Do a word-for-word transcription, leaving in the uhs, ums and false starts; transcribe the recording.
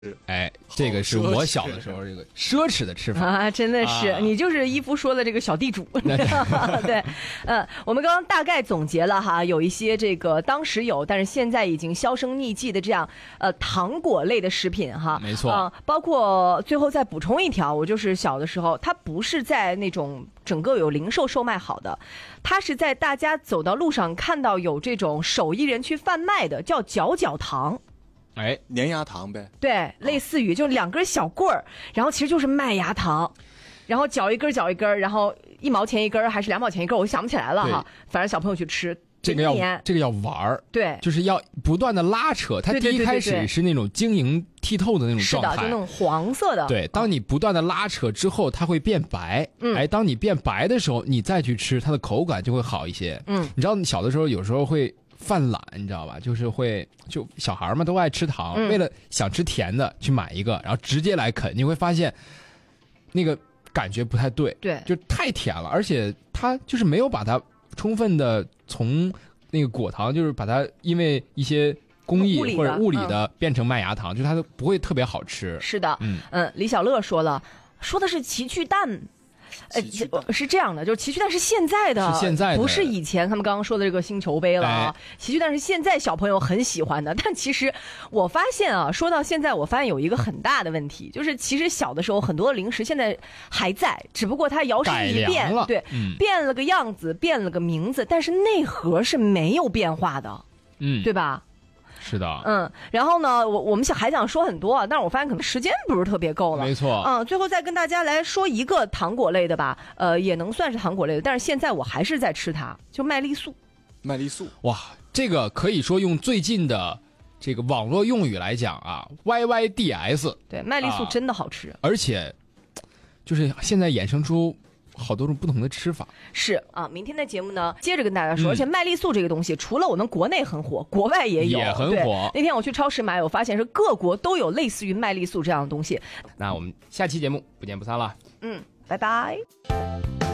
哎，这个是我小的时候这个奢侈的吃法啊，真的是、 啊、 你就是一夫说的这个小地主。对，嗯，我们刚刚大概总结了哈，有一些这个当时有，但是现在已经销声匿迹的这样呃糖果类的食品哈， 没错啊、呃，包括最后再补充一条，我就是小的时候，它不是在那种整个有零售售卖好的，它是在大家走到路上看到有这种手艺人去贩卖的，叫嚼嚼糖。 哎， 粘牙糖呗， 对，类似于就两根小棍儿，然后其实就是麦芽糖，然后搅一根搅一根，然后一毛钱一根还是两毛钱一根，我想不起来了哈。反正小朋友去吃， 这个要这个要玩儿， 对， 就是要不断的拉扯。它第一开始是那种晶莹剔透的那种状态， 是的，就那种黄色的。 对，当你不断的拉扯之后，它会变白。嗯，哎，当你变白的时候，你再去吃，它的口感就会好一些。嗯，你知道，你小的时候有时候会犯懒，你知道吧？就是会，就小孩嘛都爱吃糖、嗯，为了想吃甜的去买一个，然后直接来啃，你会发现那个感觉不太对， 对， 就太甜了，而且它就是没有把它充分的从那个果糖，就是把它因为一些工艺或者物理的变成麦芽糖，嗯、就它都不会特别好吃。 是的，嗯嗯，李小乐说了，说的是奇趣蛋。呃，是这样的，就是奇趣蛋是现在的， 是现在的， 不是以前他们刚刚说的这个星球杯了啊。哎、奇趣蛋是现在小朋友很喜欢的，但其实我发现啊，说到现在，我发现有一个很大的问题，就是其实小的时候很多的零食现在还在，只不过它摇身一变，对、嗯，变了个样子，变了个名字，但是内核是没有变化的，嗯，对吧？ 是的， 嗯，然后呢，我我们想还想说很多啊，但是我发现可能时间不是特别够了， 没错， 嗯，最后再跟大家来说一个糖果类的吧，呃，也能算是糖果类的，但是现在我还是在吃它，就麦丽素。 麦丽素， 哇，这个可以说用最近的这个网络用语来讲啊 ，Y Y D S， 对，麦丽素真的好吃， 啊、而且就是现在衍生出好多种不同的吃法。 是啊，明天的节目呢，接着跟大家说，嗯、而且麦丽素这个东西，除了我们国内很火，国外也有， 也很火。 那天我去超市买，我发现是各国都有类似于麦丽素这样的东西。 那我们下期节目不见不散了。 嗯，拜拜。